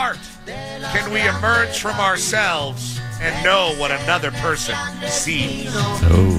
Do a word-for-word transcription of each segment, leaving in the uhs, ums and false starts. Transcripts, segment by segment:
heart can we emerge from ourselves and know what another person sees? Oh.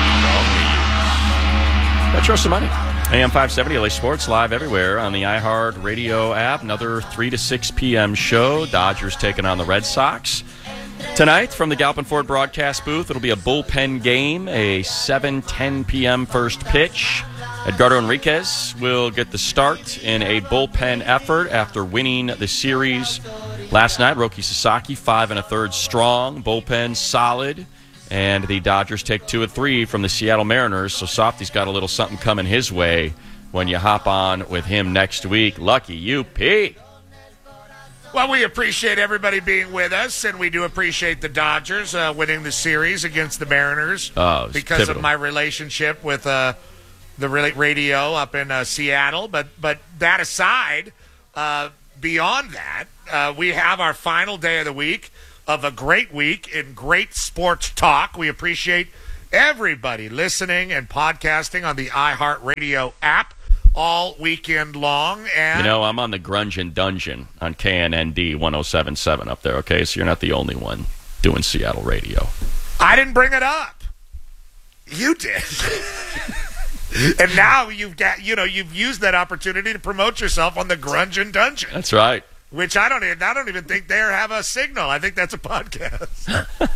Metro some money. A M five seventy, L A Sports, live everywhere on the iHeart Radio app. Another three to six p.m. show. Dodgers taking on the Red Sox. Tonight, from the Galpin Ford broadcast booth, it'll be a bullpen game, a seven ten p.m. first pitch. Edgardo Enriquez will get the start in a bullpen effort after winning the series last night. Roki Sasaki, five and a third strong. Bullpen solid. And the Dodgers take two of three from the Seattle Mariners. So Softy's got a little something coming his way when you hop on with him next week. Lucky you, Pete. Well, we appreciate everybody being with us, and we do appreciate the Dodgers uh, winning the series against the Mariners oh, because pivotal. of my relationship with uh, the radio up in uh, Seattle. But but that aside, uh, beyond that, uh, we have our final day of the week of a great week in great sports talk. We appreciate everybody listening and podcasting on the iHeartRadio app all weekend long. And you know, I'm on the Grunge and Dungeon on K N N D one oh seven point seven up there, okay? So you're not the only one doing Seattle radio. I didn't bring it up. You did. And now you've got, you know, you've used that opportunity to promote yourself on the Grunge and Dungeon. That's right. Which I don't even, I don't even think they have a signal. I think that's a podcast.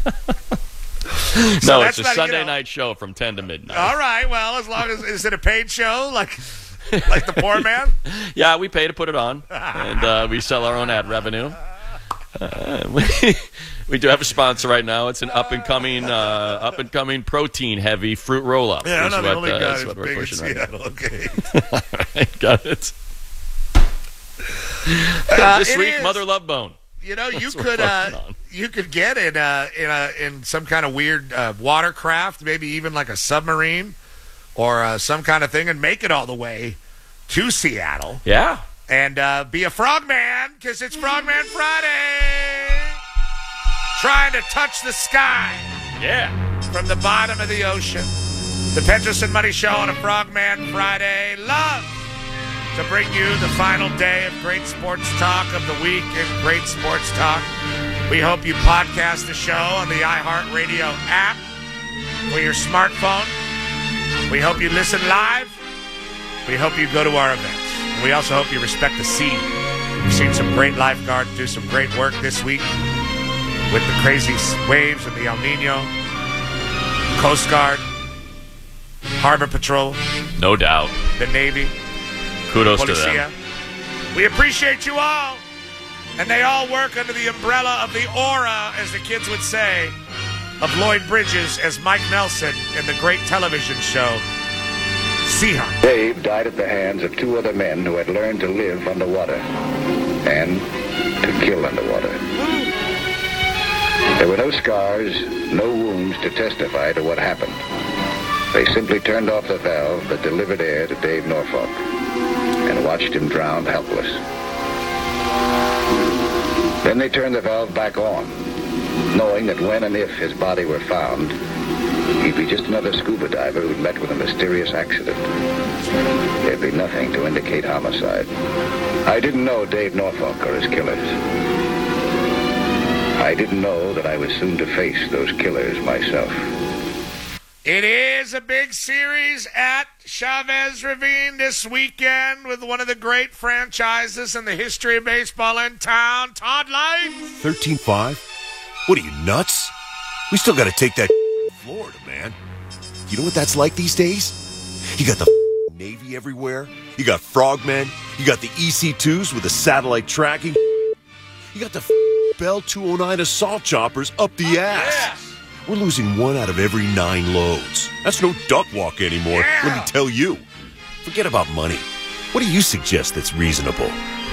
So no, it's a not, Sunday you know, night show from ten to midnight. All right. Well, as long as, is it a paid show? Like, like the poor man? Yeah, we pay to put it on. And uh, we sell our own ad revenue. Uh, we, we do have a sponsor right now. It's an up-and-coming uh, up-and-coming protein-heavy fruit roll-up. Yeah, I'm not the only uh, guy what who's we're big in pushing right Seattle. now. Okay. All right, got it. Uh, this it week, is. Mother Love Bone. You know, you That's what could we're uh, working on. you could get in uh, in a, in some kind of weird uh, watercraft, maybe even like a submarine or uh, some kind of thing, and make it all the way to Seattle. Yeah. And uh, be a frogman, because it's Frogman Friday. Trying to touch the sky. Yeah. From the bottom of the ocean. The Penderson Money Show on a Frogman Friday. Love to bring you the final day of great sports talk of the week in great sports talk. We hope you podcast the show on the iHeartRadio app for your smartphone. We hope you listen live. We hope you go to our events. And we also hope you respect the sea. We've seen some great lifeguards do some great work this week with the crazy waves of the El Nino, Coast Guard, Harbor Patrol. No doubt. The Navy. Kudos Policia. to them. We appreciate you all. And they all work under the umbrella of the aura, as the kids would say, of Lloyd Bridges as Mike Nelson in the great television show, Sea Hunt. Dave died at the hands of two other men who had learned to live underwater and to kill underwater. There were no scars, no wounds to testify to what happened. They simply turned off the valve that delivered air to Dave Norfolk and watched him drown helpless. Then they turned the valve back on, knowing that when and if his body were found, he'd be just another scuba diver who'd met with a mysterious accident. There'd be nothing to indicate homicide. I didn't know Dave Norfolk or his killers. I didn't know that I was soon to face those killers myself. It is a big series at Chavez Ravine this weekend with one of the great franchises in the history of baseball in town, Todd Light. thirteen five? What are you, nuts? We still got to take that to Florida, man. You know what that's like these days? You got the Navy everywhere. You got frogmen. You got the E C twos with the satellite tracking. You got the Bell two oh nine assault choppers up the ass. Yeah. We're losing one out of every nine loads. That's no duck walk anymore, Yeah. let me tell you. Forget about money. What do you suggest that's reasonable?